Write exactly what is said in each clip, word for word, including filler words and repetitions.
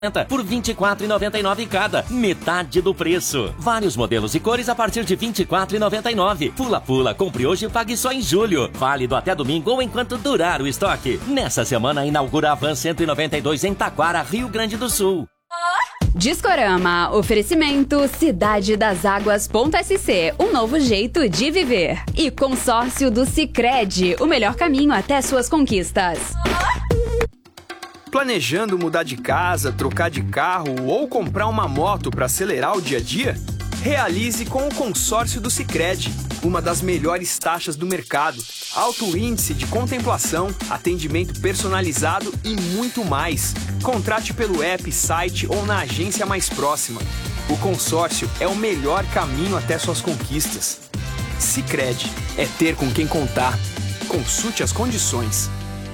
por vinte e quatro reais e noventa e nove centavos cada, metade do preço. Vários modelos e cores a partir de vinte e quatro reais e noventa e nove centavos. Pula Pula, compre hoje e pague só em julho. Válido até domingo ou enquanto durar o estoque. Nessa semana inaugura a Van cento e noventa e dois em Taquara, Rio Grande do Sul. Discorama, oferecimento Cidade das Águas.sc, um novo jeito de viver. E consórcio do Sicredi, o melhor caminho até suas conquistas. Planejando mudar de casa, trocar de carro ou comprar uma moto para acelerar o dia a dia? Realize com o consórcio do Sicredi, uma das melhores taxas do mercado, alto índice de contemplação, atendimento personalizado e muito mais. Contrate pelo app, site ou na agência mais próxima. O consórcio é o melhor caminho até suas conquistas. Sicredi, é ter com quem contar. Consulte as condições.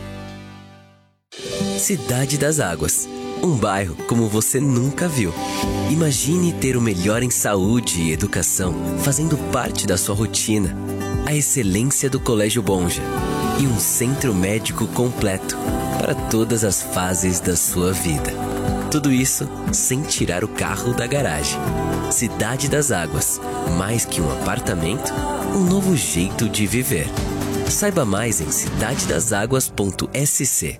Cidade das Águas. Um bairro como você nunca viu. Imagine ter o melhor em saúde e educação fazendo parte da sua rotina. A excelência do Colégio Bonja. E um centro médico completo para todas as fases da sua vida. Tudo isso sem tirar o carro da garagem. Cidade das Águas. Mais que um apartamento, um novo jeito de viver. Saiba mais em cidade das águas ponto s c.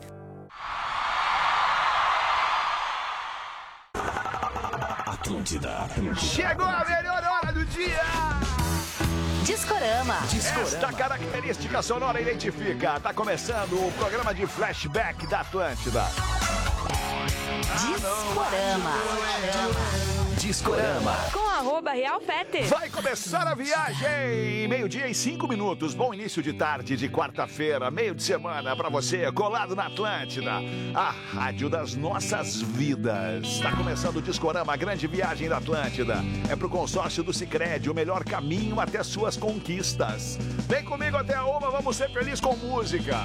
Atlântida. Chegou a melhor hora do dia! Discorama. Discorama. Esta característica sonora identifica. Tá começando o programa de flashback da Atlântida. Discorama. Discorama. Com arroba Real Fete. Vai começar a viagem. Meio-dia e cinco minutos. Bom início de tarde de quarta-feira, meio de semana pra você, colado na Atlântida, a rádio das nossas vidas. Tá começando o Discorama, a grande viagem da Atlântida. É pro consórcio do Sicredi, o melhor caminho até suas conquistas. Vem comigo até a uma, vamos ser felizes com música.